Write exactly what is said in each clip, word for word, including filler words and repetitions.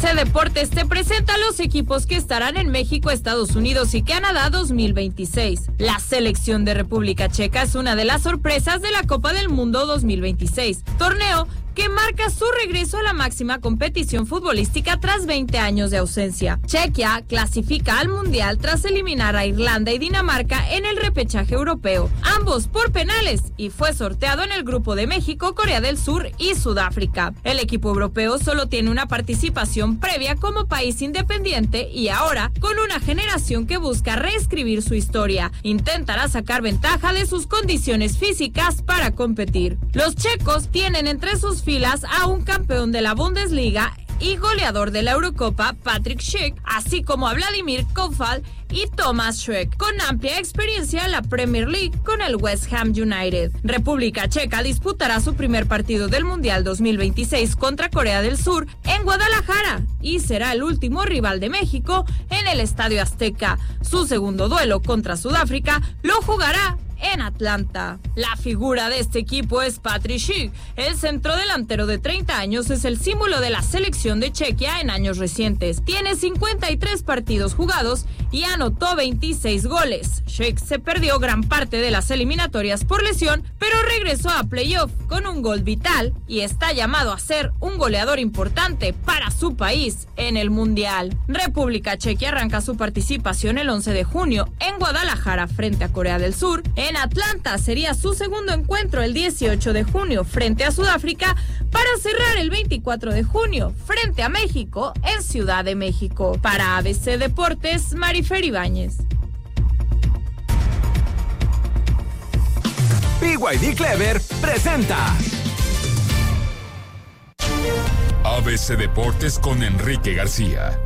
C Deportes te presenta los equipos que estarán en México, Estados Unidos y Canadá dos mil veintiséis. La selección de República Checa es una de las sorpresas de la Copa del Mundo dos mil veintiséis, torneo que marca su regreso a la máxima competición futbolística tras veinte años de ausencia. Chequia clasifica al Mundial tras eliminar a Irlanda y Dinamarca en el repechaje europeo, ambos por penales, y fue sorteado en el grupo de México, Corea del Sur y Sudáfrica. El equipo europeo solo tiene una participación previa como país independiente y ahora, con una generación que busca reescribir su historia, intentará sacar ventaja de sus condiciones físicas para competir. Los checos tienen entre sus filas a un campeón de la Bundesliga y goleador de la Eurocopa, Patrick Schick, así como a Vladimir Koufal y Thomas Schreck, con amplia experiencia en la Premier League con el West Ham United. República Checa disputará su primer partido del Mundial dos mil veintiséis contra Corea del Sur en Guadalajara y será el último rival de México en el Estadio Azteca. Su segundo duelo contra Sudáfrica lo jugará en Atlanta. La figura de este equipo es Patrick Schick. El centrodelantero de treinta años es el símbolo de la selección de Chequia en años recientes. Tiene cincuenta y tres partidos jugados y anotó veintiséis goles. Schick se perdió gran parte de las eliminatorias por lesión, pero regresó a playoff con un gol vital y está llamado a ser un goleador importante para su país en el Mundial. República Checa arranca su participación el once de junio en Guadalajara frente a Corea del Sur. En Atlanta sería su segundo encuentro el dieciocho de junio frente a Sudáfrica para cerrar el veinticuatro de junio frente a México en Ciudad de México. Para A B C Deportes, Marifer Ibáñez. B Y D Clever presenta A B C Deportes con Enrique García.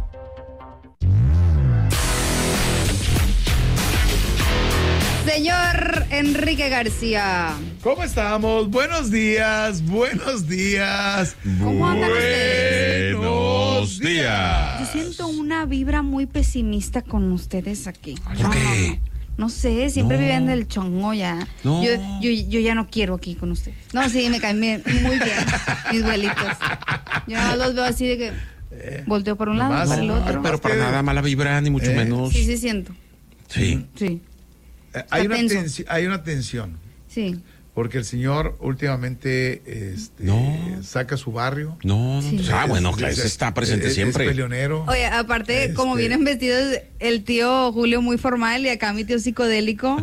Señor Enrique García. ¿Cómo estamos? Buenos días, buenos días. ¿Cómo andan ustedes? Buenos días. Yo siento una vibra muy pesimista con ustedes aquí. ¿Por qué? No sé, siempre No. viven del chongo ya. No. Yo, yo, yo ya no quiero aquí con ustedes. No, sí, me caen bien, muy bien, mis vuelitos. Yo nada más los veo así de que Eh, volteo por un lado, nomás, para el no, otro. Pero para nada mala vibra, ni mucho Eh, menos. Sí, sí siento. Sí. Sí, Eh, hay, una tenso. tensi- hay una tensión, sí. porque el señor últimamente este, No. saca su barrio. No, no. Sí. pues, ah, bueno, Es- claro, es- ese está presente es- siempre. Es peleonero. Oye, aparte, como Este- vienen vestidos, el tío Julio muy formal y acá mi tío psicodélico.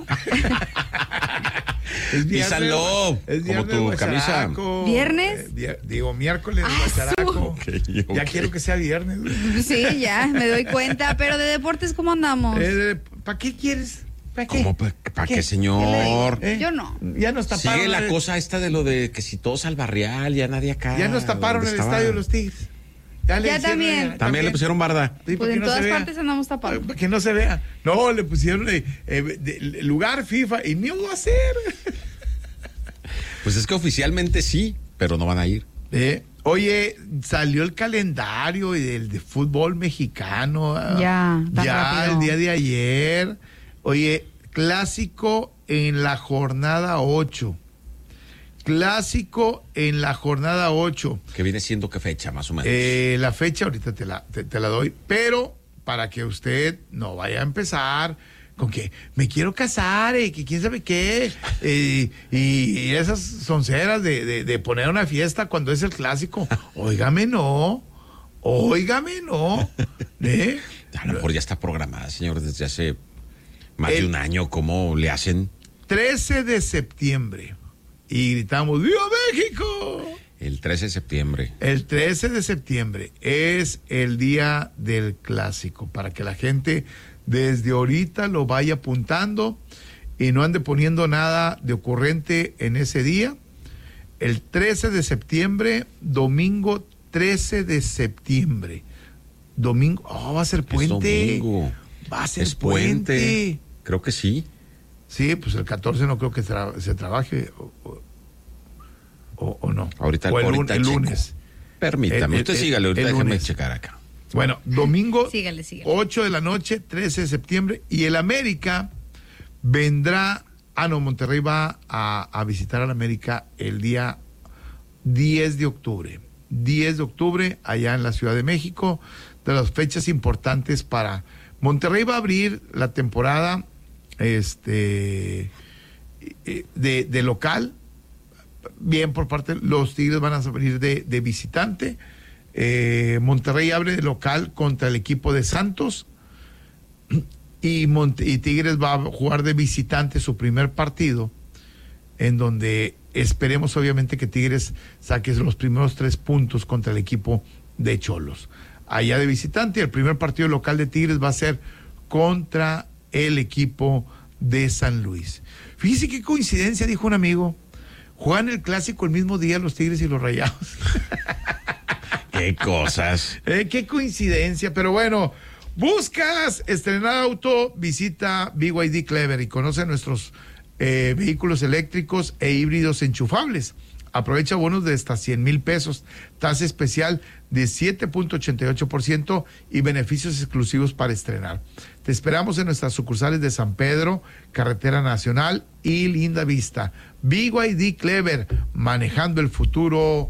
Es Peace and love, es como viernes tu guacharaco. ¿Viernes? Eh, vier- digo, miércoles Ah, guacharaco. su- Ok, ok. Ya quiero que sea viernes. Sí, ya, me doy cuenta. Pero de deportes, ¿cómo andamos? Eh, ¿Para qué quieres? ¿Para qué? ¿Cómo? ¿Para qué, ¿Qué? señor? ¿Eh? Yo no. Ya nos taparon. Sigue la el- cosa esta de lo de que si todos al barrial, ya nadie acá. Ya nos taparon donde el estaba. estadio de los Tigres. Ya, le Ya hicieron, también. eh, También le pusieron barda. Sí, para Pues que en no se todas vea. partes andamos tapando. Para que no se vea. No, le pusieron eh, eh, de- de- lugar FIFA y ni lo va a hacer. Pues es que oficialmente sí, pero no van a ir. Eh, oye, salió el calendario y el de fútbol mexicano. ah, Ya, tan Ya, rápido. el día de ayer. Oye, clásico en la jornada ocho. Clásico en la jornada ocho. Que viene siendo qué fecha, más o menos. Eh, la fecha ahorita te la, te, te la doy, pero para que usted no vaya a empezar con que me quiero casar y que quién sabe qué, eh, y esas sonceras de, de, de poner una fiesta cuando es el clásico. Óigame no, óigame no. ¿Eh? A lo mejor ya está programada, señor, desde hace más El- de un año. ¿Cómo le hacen? trece de septiembre y gritamos ¡Viva México! El trece de septiembre. El trece de septiembre es el día del clásico, para que la gente desde ahorita lo vaya apuntando y no ande poniendo nada de ocurrente en ese día. El trece de septiembre, domingo trece de septiembre. Domingo, oh, va a ser puente. Es domingo. Va a ser Es puente. puente. Creo que sí. Sí, pues el catorce no creo que tra- se trabaje o, o- o- o no. Ahorita, o el, lun- ahorita el checo. lunes. Permítame, El- usted el- sígale, ahorita el déjeme lunes. checar acá. Bueno, domingo Sígale, sígale. ocho de la noche, trece de septiembre, y el América vendrá, ah no, Monterrey va a, a visitar al América el día diez de octubre. diez de octubre, allá en la Ciudad de México, de las fechas importantes para Monterrey. Va a abrir la temporada este de, de local, bien por parte, los Tigres van a abrir de, de visitante. eh, Monterrey abre de local contra el equipo de Santos, y, Monte, y Tigres va a jugar de visitante su primer partido, en donde esperemos obviamente que Tigres saque los primeros tres puntos contra el equipo de Cholos. Allá de visitante, el primer partido local de Tigres va a ser contra el equipo de San Luis. Fíjese qué coincidencia, dijo un amigo, juegan el clásico el mismo día los Tigres y los Rayados. Qué cosas. Eh, qué coincidencia, pero bueno, buscas estrenar auto, visita B Y D Clever y conoce nuestros eh, vehículos eléctricos e híbridos enchufables. Aprovecha bonos de hasta cien mil pesos, tasa especial de siete punto ochenta y ocho por ciento y beneficios exclusivos para estrenar. Te esperamos en nuestras sucursales de San Pedro, Carretera Nacional y Linda Vista. B Y D Clever, manejando el futuro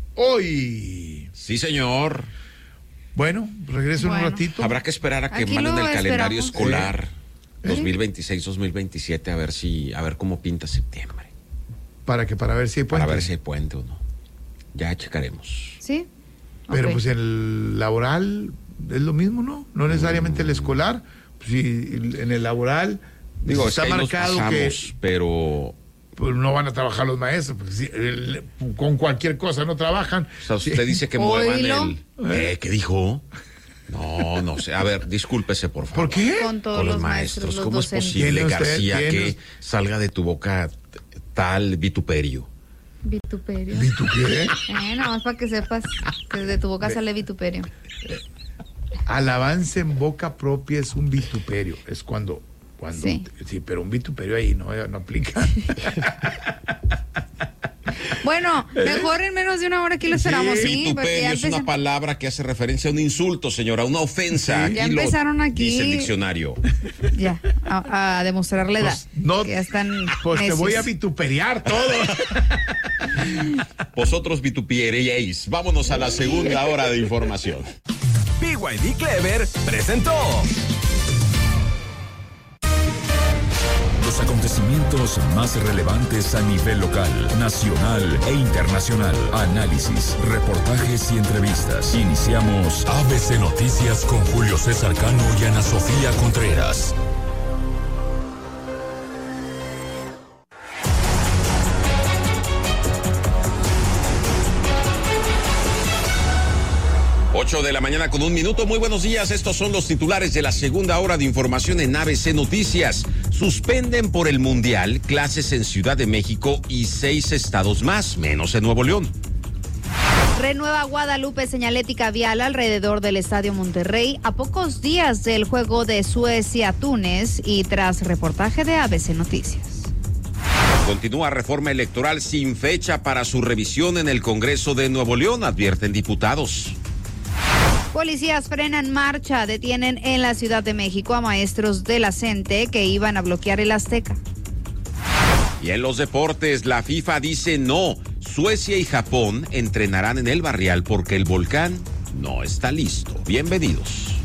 hoy. Sí, señor. Bueno, regreso Bueno. un ratito. Habrá que esperar a que Aquí manden lo el calendario esperamos. escolar ¿Eh? dos mil veintiséis dos mil veintisiete, a ver si, a ver cómo pinta septiembre. Para que para ver si hay puente. Para ver si hay puente o no. Ya checaremos. ¿Sí? Pero Ok. pues el laboral es lo mismo, ¿no? No necesariamente el escolar. Pues, si en el laboral Digo, está es que ahí nos marcado pasamos, que pero pues, no van a trabajar los maestros. Pues, si, el- con cualquier cosa no trabajan. o sea, usted Sí. dice que muevan Oílo. el... ¿Eh? ¿Qué dijo? No, no sé. A ver, discúlpese, por favor. ¿Por qué? Con todos Con los los maestros, maestros. los ¿Cómo es docentes. posible, ¿Tiene usted- García, tiene que usted- salga de tu boca t- tal vituperio? Vituperio. ¿Y tú qué? Eh, nada más para que sepas que de tu boca sale vituperio. Alabanza en boca propia es un vituperio. Es cuando... cuando Sí. sí, pero un vituperio ahí no, no aplica. Bueno, mejor en menos de una hora aquí lo esperamos, ¿sí? Porque Vituperio ya, es una empecé- palabra que hace referencia a un insulto, señora, una ofensa. Sí. Ya Aquí lo empezaron aquí. Dice el diccionario. ya, a, a demostrar la edad. Pues, no, que ya están pues te necios. voy a vituperiar todo. Vosotros vitupieréis. Vámonos a la segunda hora de información. B Y D Clever presentó Los acontecimientos más relevantes a nivel local, nacional e internacional. Análisis, reportajes y entrevistas. Iniciamos A B C Noticias con Julio César Cano y Ana Sofía Contreras. ocho de la mañana con un minuto. Muy buenos días. Estos son los titulares de la segunda hora de información en A B C Noticias. Suspenden por el Mundial clases en Ciudad de México y seis estados más, menos en Nuevo León. Renueva Guadalupe señalética vial alrededor del Estadio Monterrey a pocos días del juego de Suecia-Túnez y tras reportaje de A B C Noticias. Continúa reforma electoral sin fecha para su revisión en el Congreso de Nuevo León, advierten diputados. Policías frenan marcha, detienen en la Ciudad de México a maestros de la CENTE que iban a bloquear el Azteca. Y en los deportes, la FIFA dice no. Suecia y Japón entrenarán en el Barrial porque el volcán no está listo. Bienvenidos.